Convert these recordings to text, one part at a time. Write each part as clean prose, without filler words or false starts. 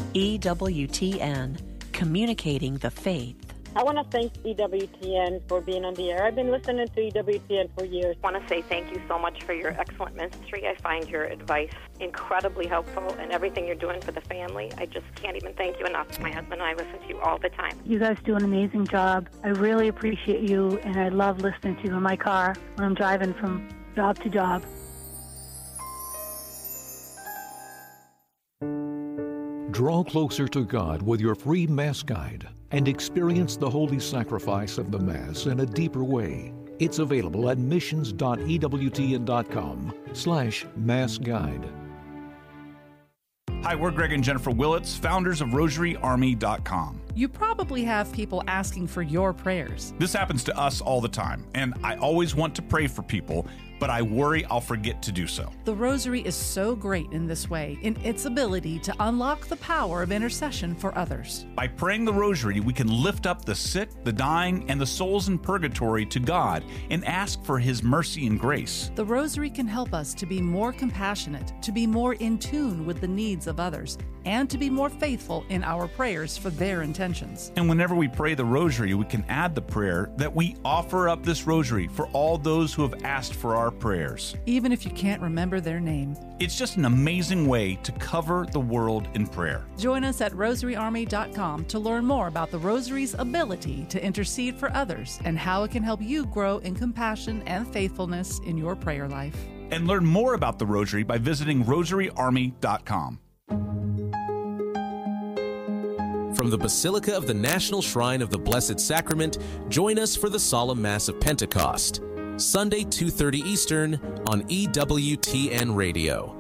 EWTN, communicating the faith. I want to thank EWTN for being on the air. I've been listening to EWTN for years. I want to say thank you so much for your excellent ministry. I find your advice incredibly helpful, and everything you're doing for the family. I just can't even thank you enough. My husband and I listen to you all the time. You guys do an amazing job. I really appreciate you, and I love listening to you in my car when I'm driving from job to job. Draw closer to God with your free Mass Guide and experience the holy sacrifice of the Mass in a deeper way. It's available at missions.ewtn.com/Mass Guide. Hi, we're Greg and Jennifer Willits, founders of RosaryArmy.com. You probably have people asking for your prayers. This happens to us all the time, and I always want to pray for people, but I worry I'll forget to do so. The Rosary is so great in this way, in its ability to unlock the power of intercession for others. By praying the Rosary, we can lift up the sick, the dying, and the souls in purgatory to God and ask for His mercy and grace. The Rosary can help us to be more compassionate, to be more in tune with the needs of others, and to be more faithful in our prayers for their intentions. And whenever we pray the Rosary, we can add the prayer that we offer up this Rosary for all those who have asked for our prayers. Even if you can't remember their name. It's just an amazing way to cover the world in prayer. Join us at RosaryArmy.com to learn more about the Rosary's ability to intercede for others and how it can help you grow in compassion and faithfulness in your prayer life. And learn more about the Rosary by visiting RosaryArmy.com. From the Basilica of the National Shrine of the Blessed Sacrament, join us for the Solemn Mass of Pentecost, Sunday 2:30 Eastern on EWTN Radio.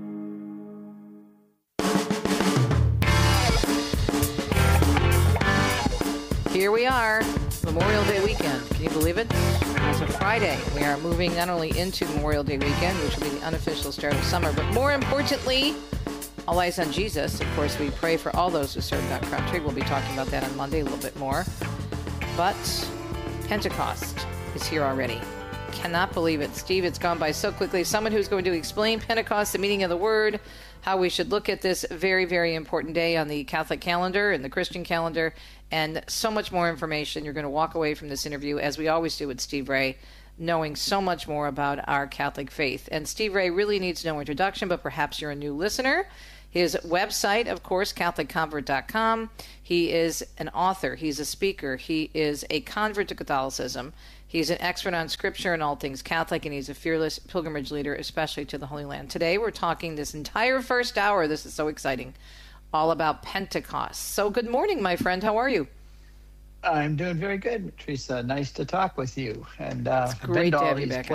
Here we are, Memorial Day weekend. Can you believe it? It's a Friday. We are moving not only into Memorial Day weekend, which will be the unofficial start of summer, but more importantly, all eyes on Jesus. Of course, we pray for all those who serve that country. We'll be talking about that on Monday a little bit more. But Pentecost is here already. Cannot believe it. Steve, it's gone by so quickly. Someone who's going to explain Pentecost, the meaning of the word, how we should look at this very, very important day on the Catholic calendar and the Christian calendar, and so much more information. You're going to walk away from this interview, as we always do with Steve Ray, knowing so much more about our Catholic faith. And Steve Ray really needs no introduction, but perhaps you're a new listener. His website, of course, CatholicConvert.com. He is an author. He's a speaker. He is a convert to Catholicism. He's an expert on Scripture and all things Catholic, and he's a fearless pilgrimage leader, especially to the Holy Land. Today, we're talking this entire first hour. This is so exciting. All about Pentecost. So good morning, my friend. How are you? I'm doing very good, Teresa. Nice to talk with you. And it's great to have you back.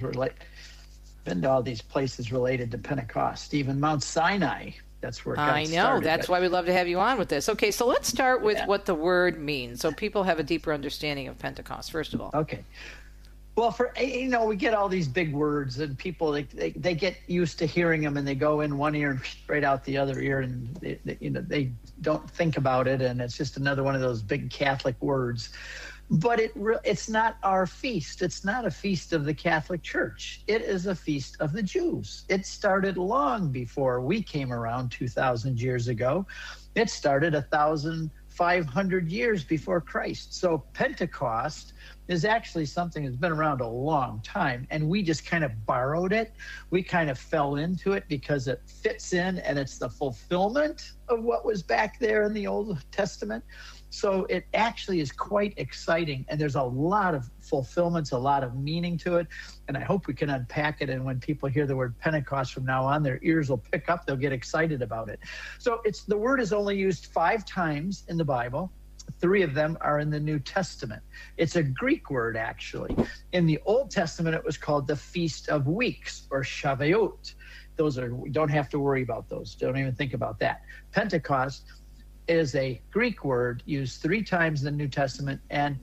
Been to all these places related to Pentecost. Even Mount Sinai. That's where it got started. I know. That's why we love to have you on with this. Okay, so let's start with what the word means, so people have a deeper understanding of Pentecost, first of all. Okay. Well, we get all these big words, and people, they get used to hearing them, and they go in one ear and right out the other ear, and they don't think about it, and it's just another one of those big Catholic words. But it's not our feast. It's not a feast of the Catholic Church. It is a feast of the Jews. It started long before we came around 2,000 years ago. It started 1,500 years before Christ. So Pentecost is actually something that's been around a long time, and we just kind of borrowed it. We kind of fell into it because it fits in, and it's the fulfillment of what was back there in the Old Testament. So it actually is quite exciting, and there's a lot of fulfillments, a lot of meaning to it, and I hope we can unpack it, and when people hear the word Pentecost from now on, their ears will pick up, they'll get excited about it. So the word is only used 5 times in the Bible. 3 of them are in the New Testament. It's a Greek word, actually. In the Old Testament, it was called the Feast of Weeks, or Shavuot. We don't have to worry about those. Don't even think about that. Pentecost is a Greek word used 3 times in the New Testament and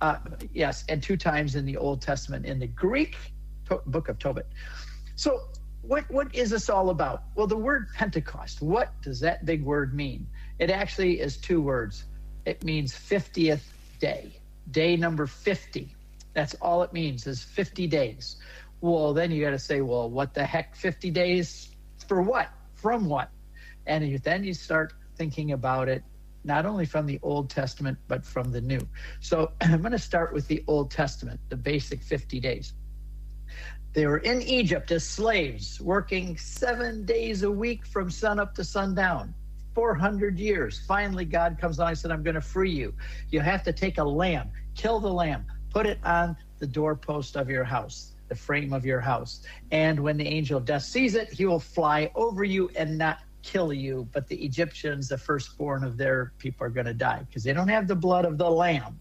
2 times in the Old Testament in the Greek book of Tobit. So what is this all about? Well, the word Pentecost, what does that big word mean? It actually is 2 words. It means 50th day, day number 50. That's all it means, is 50 days. Well, then you got to say, well, what the heck, 50 days for what? From what? And then you start thinking about it, not only from the Old Testament, but from the New. So I'm going to start with the Old Testament, the basic 50 days. They were in Egypt as slaves, working 7 days a week from sunup to sundown, 400 years. Finally, God comes along and said, I'm going to free you. You have to take a lamb, kill the lamb, put it on the doorpost of your house, the frame of your house. And when the angel of death sees it, he will fly over you and not kill you. But the Egyptians, the firstborn of their people, are going to die because they don't have the blood of the lamb.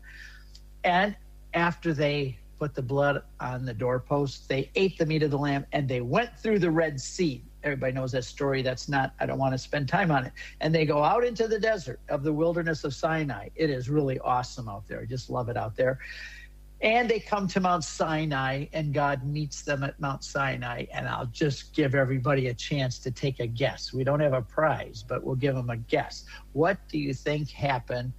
And after they put the blood on the doorpost, they ate the meat of the lamb, and they went through the Red Sea. Everybody knows that story. I don't want to spend time on it. And they go out into the desert of the wilderness of Sinai. It is really awesome out there. I just love it out there. And they come to Mount Sinai, and God meets them at Mount Sinai. And I'll just give everybody a chance to take a guess. We don't have a prize, but we'll give them a guess. What do you think happened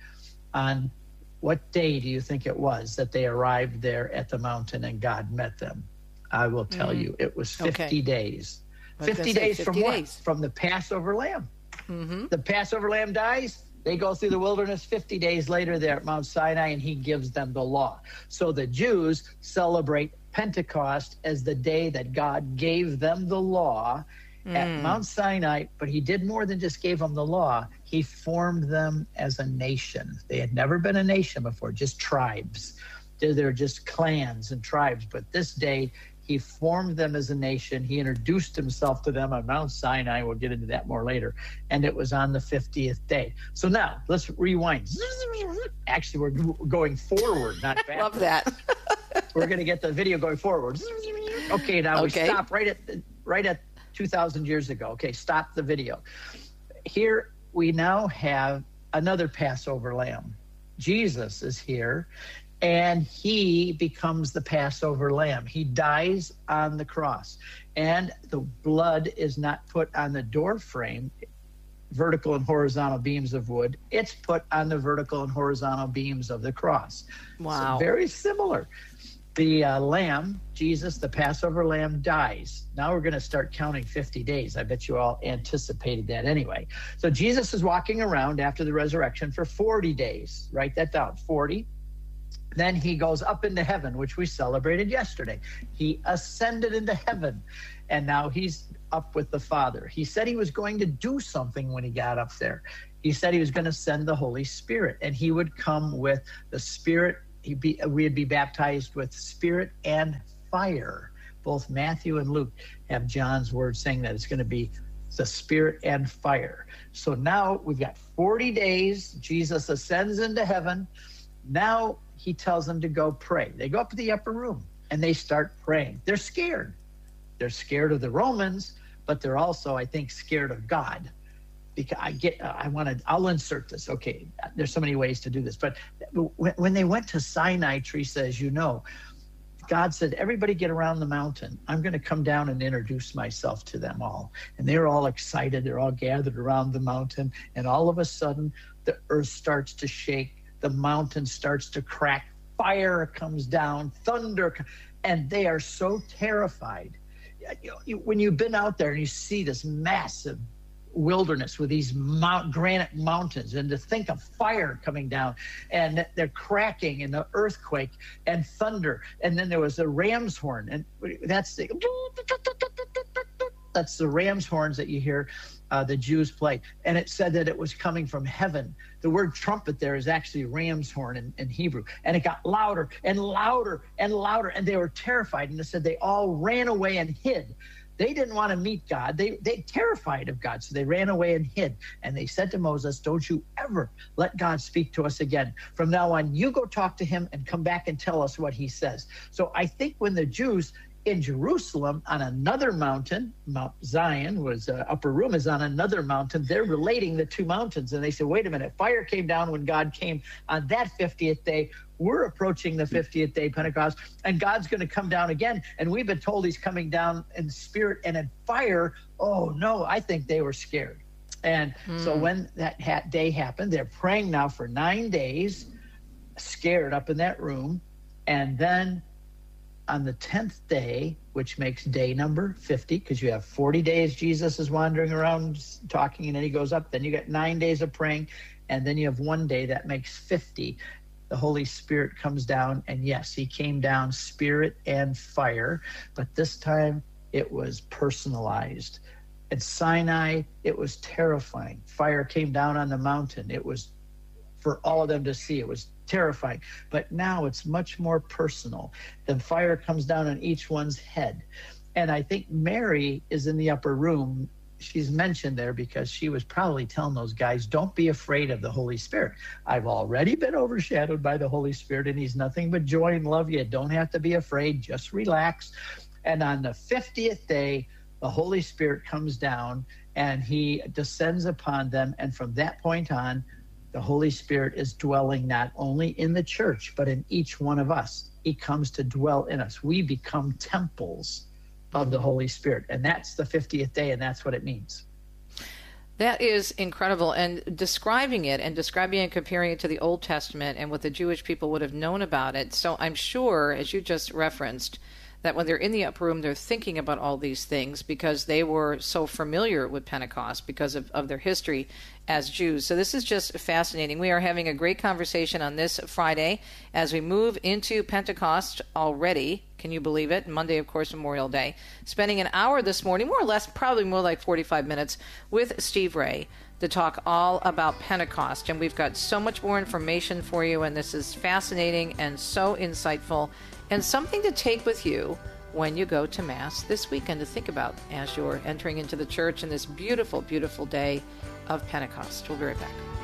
on what day do you think it was that they arrived there at the mountain and God met them? I will tell you, it was 50 days. 50 days from what? From the Passover lamb. Mm-hmm. The Passover lamb dies. They go through the wilderness. 50 days later, they're at Mount Sinai, and he gives them the law. So the Jews celebrate Pentecost as the day that God gave them the law at Mount Sinai. But he did more than just gave them the law. He formed them as a nation. They had never been a nation before, just tribes. They're just clans and tribes. But this day, he formed them as a nation. He introduced himself to them on Mount Sinai. We'll get into that more later. And it was on the 50th day. So now let's rewind. Actually, we're going forward, not back. Love that. We're going to get the video going forward. Okay, now we stop right at 2,000 years ago. Okay, stop the video. Here we now have another Passover lamb. Jesus is here. And he becomes the Passover lamb. He dies on the cross. And the blood is not put on the door frame, vertical and horizontal beams of wood. It's put on the vertical and horizontal beams of the cross. Wow. So very similar. The lamb, Jesus, the Passover lamb, dies. Now we're going to start counting 50 days. I bet you all anticipated that anyway. So Jesus is walking around after the resurrection for 40 days. Write that down, 40. Then he goes up into heaven, which we celebrated yesterday. He ascended into heaven, and now he's up with the Father. He said he was going to do something when he got up there. He said he was going to send the Holy Spirit, and he would come with the Spirit. We'd be baptized with Spirit and fire. Both Matthew and Luke have John's word saying that it's going to be the Spirit and fire. So now we've got 40 days. Jesus ascends into heaven. Now he tells them to go pray. They go up to the upper room and they start praying. They're scared. They're scared of the Romans, but they're also, I think, scared of God. Because I'll insert this. Okay, there's so many ways to do this. But when they went to Sinai, Teresa, as you know, God said, everybody get around the mountain. I'm going to come down and introduce myself to them all. And they're all excited. They're all gathered around the mountain. And all of a sudden, the earth starts to shake. The mountain starts to crack, fire comes down, thunder, and they are so terrified. When you've been out there and you see this massive wilderness with these granite mountains, and to think of fire coming down, and they're cracking, and the earthquake and thunder, and then there was a ram's horn, and that's the ram's horns that you hear the Jews play. And it said that it was coming from heaven. The word trumpet there is actually ram's horn in Hebrew. And it got louder and louder and louder, and they were terrified. And it said they all ran away and hid. They didn't want to meet God. They terrified of God, so they ran away and hid. And they said to Moses, don't you ever let God speak to us again. From now on, you go talk to him and come back and tell us what he says. So I think when the Jews in Jerusalem on another mountain, Mount Zion was upper room is on another mountain, they're relating the two mountains. And they said, wait a minute, fire came down when God came on that 50th day. We're approaching the 50th day Pentecost, and God's going to come down again. And we've been told he's coming down in spirit and in fire. Oh, no, I think they were scared. And so when that day happened, they're praying now for 9 days, scared up in that room. And then on the 10th day, which makes day number 50, because you have 40 days Jesus is wandering around talking, and then he goes up. Then you get 9 days of praying, and then you have 1 day that makes 50. The Holy Spirit comes down, and yes, he came down spirit and fire, but this time it was personalized. At Sinai, it was terrifying. Fire came down on the mountain. It was for all of them to see. It was terrifying. But now it's much more personal. The fire comes down on each one's head. And I think Mary is in the upper room. She's mentioned there because she was probably telling those guys, don't be afraid of the Holy Spirit. I've already been overshadowed by the Holy Spirit, and he's nothing but joy and love. You don't have to be afraid. Just relax. And on the 50th day, the Holy Spirit comes down and he descends upon them. And from that point on, the Holy Spirit is dwelling not only in the church, but in each one of us. He comes to dwell in us. We become temples of the Holy Spirit. And that's the 50th day, and that's what it means. That is incredible. And describing it and comparing it to the Old Testament and what the Jewish people would have known about it. So I'm sure, as you just referenced, that when they're in the upper room, they're thinking about all these things because they were so familiar with Pentecost because of their history as Jews. So this is just fascinating. We are having a great conversation on this Friday as we move into Pentecost already. Can you believe it? Monday, of course, Memorial Day. Spending an hour this morning, more or less, probably more like 45 minutes, with Steve Ray to talk all about Pentecost. And we've got so much more information for you, and this is fascinating and so insightful and something to take with you when you go to Mass this weekend to think about as you're entering into the church in this beautiful, beautiful day of Pentecost. We'll be right back.